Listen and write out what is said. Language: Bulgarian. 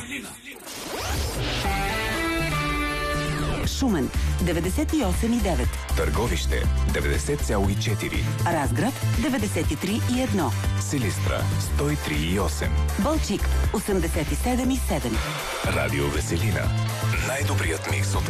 Шумен 98,9. Търговище 90,4. Разград 93,1. Силистра 103,8. Балчик 87,7. Радио Веселина. Най-добрият микс от